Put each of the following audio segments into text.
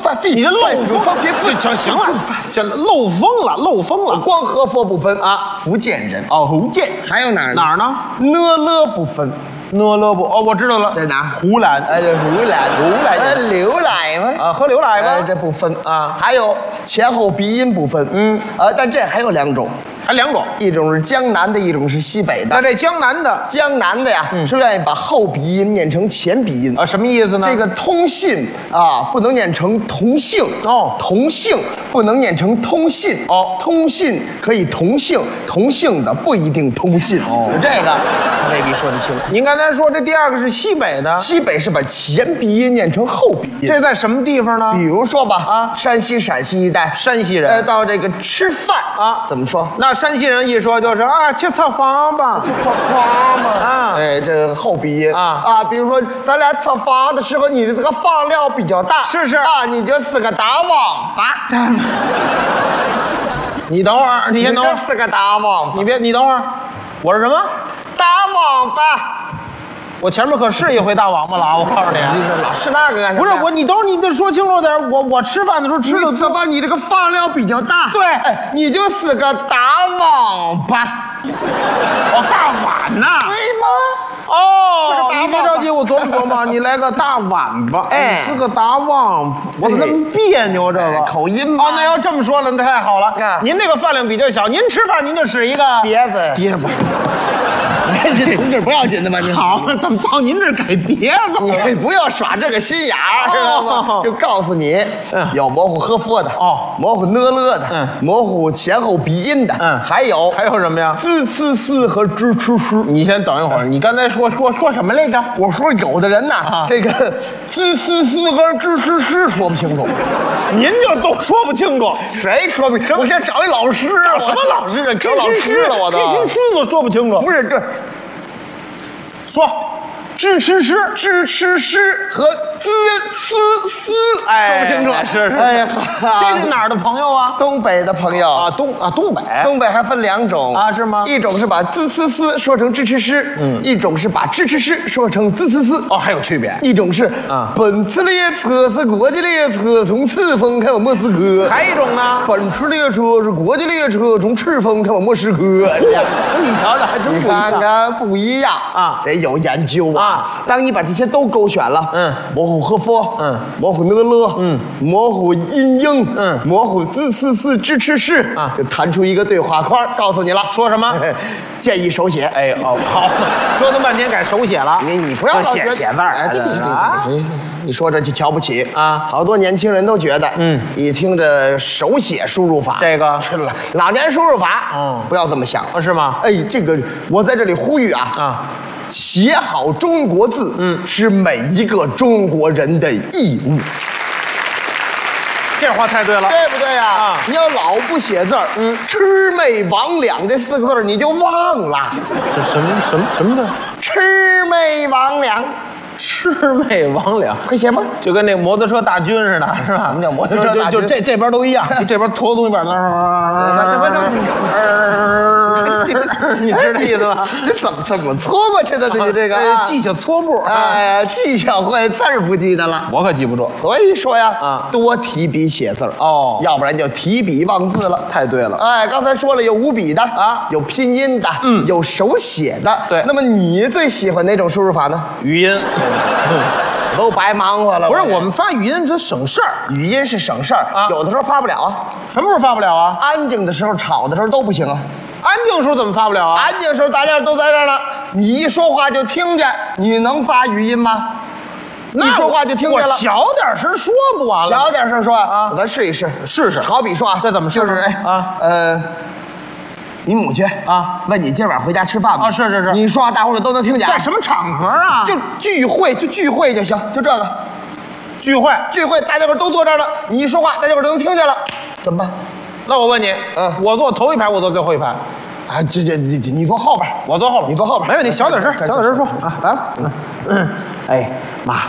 你这漏风，这行了，这漏风了，漏风了。 光和佛不分啊， 福建人哦，福建还有哪儿？ 哪儿呢？ 讷勒不分。 讷勒不哦，我知道了， 在哪？ 湖南。 哎，这湖南，牛奶吗？ 啊，喝牛奶吗？ 这不分啊。 还有前后鼻音不分。但这还有2种， 还2种， 一种是江南的，一种是西北的。 那这江南的， 江南的呀，是愿意把后鼻音念成前鼻音啊，什么意思呢？ 这个通信啊，不能念成同姓哦， 同姓不能念成通信哦， 通信可以同姓，同姓的不一定通信哦。这个他未必说得清。 您刚才说这第2个是西北的， 西北是把前鼻音念成后鼻音， 这在什么地方呢？ 比如说吧， 啊， 山西、陕西一带， 山西人， 到这个吃饭啊， 怎么说？ 那山西人一说就是啊，去炒饭吧， 去炒饭嘛， 啊， 这个后鼻音啊， 比如说咱俩炒饭的时候，你的这个饭量比较大， 是啊，你就是个大王八。 你等会儿，你先等会儿， 是个大王， 你等会儿，我是什么？ 大王八。 我前面可是一回大王八了啊！我告诉你， 你老是那个干什么？ 不是我，你等会儿你得说清楚点。我吃饭的时候吃的多，你这个饭量比较大。 对， 你就是个大王八。 哦，大碗呐？ 对吗？ 哦，你别着急，我琢磨，你来个大碗吧。哎，是个大王，我怎么那么别扭？这个口音嘛。 哦，那要这么说了，那太好了。您这个饭量比较小，您吃饭您就使一个碟子。哎，这同志不要紧的吧？你好，怎么到您这儿改碟子？ 你不要耍这个心眼儿，知道吗？就告诉你，有模糊喝佛的，模糊讷勒的，模糊前后鼻音的，还有什么呀？ 滋呲呲和吱吱吱。 你先等一会儿，你刚才说什么来着？ 我说有的人呐，这个滋呲呲和吱吱吱说不清楚， 您就都说不清楚， 谁说不清楚？我先找一老师， 什么老师啊？ 找老师了，我都吱吱吱都说不清楚。 不是这。 说，吱吃诗， 吱吃诗和滋呲呲， 哎， 说不清楚。 是， 哎呀， 这是哪儿的朋友啊？ 东北的朋友啊，东北。 东北还分2种啊，是吗？ 一种是把滋呲呲说成吱吃诗，一种是把吱吃诗说成滋呲呲。 哦，还有区别。 一种是本次列车是国际列车，从赤峰开往莫斯科。 还一种呢？ 本次列车是国际列车，从赤峰开往莫斯科。 你瞧瞧，还真不一样。 你看看不一样啊，得有研究啊。当你把这些都勾选了，模糊喝佛，模糊讷勒，模糊阴英，模糊滋呲呲吱吃诗啊，就弹出一个对话框，告诉你了， 说什么？ 建议手写。 哎哦，好，折腾半天改手写了。 你不要写字儿。 哎，对，你说这就瞧不起啊！ 好多年轻人都觉得，一听着手写输入法， 这个去了老年输入法，不要这么想， 是吗？ 哎，这个我在这里呼吁啊。写好中国字，是每一个中国人的义务。 这话太对了， 对不对呀？你要老不写字儿，魑魅魍魉这4个字你就忘了。 什么字？ 魑魅魍魉。 魑魅魍魉， 会写吗？ 就跟那摩托车大军似的，是吧？ 什么叫摩托车大军？ 就这边都一样，就这边拖东西边，你知道这意思吗？ 这怎么搓过去的？你这个记下搓步， 哎，技巧会，字儿不记得了， 我可记不住。 所以说呀，多提笔写字儿哦， 要不然就提笔忘字了。 太对了， 哎，刚才说了有五笔的啊，有拼音的，有手写的。 对， 那么你最喜欢哪种输入法呢？ 语音。 都白忙活了。 不是，我们发语音这省事儿， 语音是省事儿啊，有的时候发不了啊。 什么时候发不了啊？ 安静的时候、吵的时候都不行啊。 安静时候怎么发不了啊？ 安静时候大家都在这儿了，你一说话就听见，你能发语音吗？一说话就听见了。 我小点声说不完了。 小点声说啊，咱试一试， 试试。 好比说啊， 这怎么试？ 就是你母亲啊问你今晚回家吃饭吗？ 啊，是。 你说话大伙儿都能听见。 在什么场合啊？ 就聚会就行，就这个。聚会，大家伙都坐这儿了，你一说话，大家伙都能听见了，怎么办？ 那我问你，我坐头一排，我坐最后一排。 啊，你坐后边， 我坐后边， 你坐后边， 没问题。小点声说啊，来吧。 哎，妈，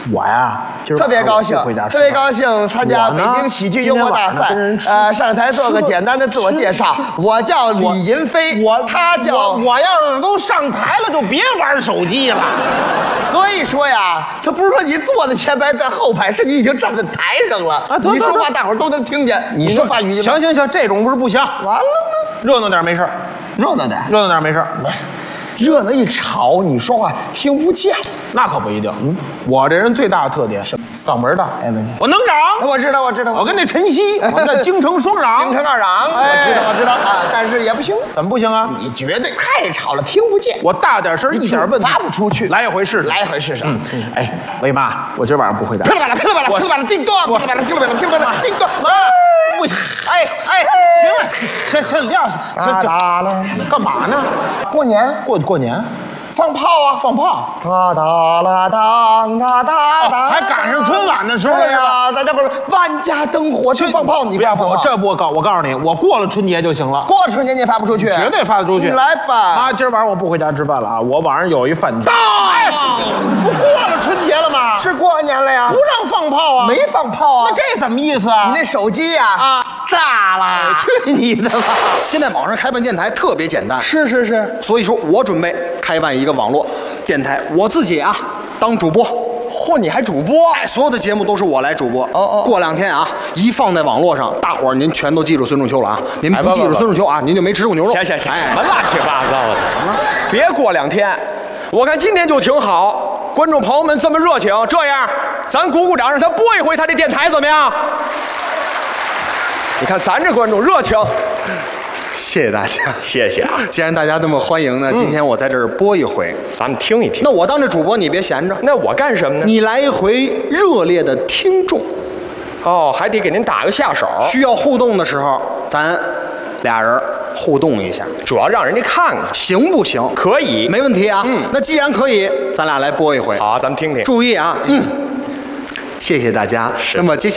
我呀， 特别高兴，特别高兴参加北京喜剧幽默大赛。上台做个简单的自我介绍，我叫李银飞，他叫我要是都上台了，就别玩手机了。 所以说呀，他不是说你坐在前排在后排，是你已经站在台上了。你说话大伙儿都能听见。你说话语音。 行，这种不是不行。 完了吗？ 热闹点没事， 热闹点没事。 热闹一吵，你说话听不见。 那可不一定。我这人最大的特点是嗓门大。我能嚷。 我知道。我跟那陈曦，我们叫京城双嚷。 京城二嚷，我知道啊，但是也不行。 怎么不行啊？ 你绝对太吵了，听不见。 我大点声，一点问题发不出去。 来一回试试。哎，魏妈，我今晚上不回答。 噼里啪啦，叮咚，噼里啪啦，叮咚。 不行，行了，先撂下。 咋了？ 干嘛呢？ 过年， 过年， 放炮啊！ 放炮！ 哒哒啦当哒哒哒， 还赶上春晚的时候了呀！大家伙儿万家灯火去放炮，你不要放炮。 我告诉你，我过了春节就行了。 过春节你发不出去， 绝对发得出去。 来吧！ 啊，今儿晚上我不回家吃饭了啊！我晚上有一饭局。不过了春节了吗？ 是过年了呀！ 不让放炮啊！ 没放炮啊！ 那这怎么意思啊？ 你那手机呀炸了！ 去你的吧！ 现在网上开办电台特别简单， 是， 所以说我准备开办一个网络电台，我自己啊当主播。 嚯，你还主播？ 哎，所有的节目都是我来主播。 哦。 过2天啊，一放在网络上，大伙儿您全都记住孙仲秋了啊！您不记住孙仲秋啊，您就没吃过牛肉。 行，什么乱七八糟的？别过2天，我看今天就挺好。观众朋友们这么热情，这样咱鼓掌，让他播一回他这电台怎么样？你看咱这观众热情， 谢谢大家， 谢谢啊！ 既然大家这么欢迎呢，今天我在这儿播一回， 咱们听一听。 那我当这主播，你别闲着。 那我干什么呢？ 你来一回热烈的听众。 哦，还得给您打个下手。 需要互动的时候，咱俩人互动一下， 主要让人家看看行不行？ 可以， 没问题啊。那既然可以，咱俩来播一回。 好，咱们听听。 注意啊，谢谢大家。那么接下来。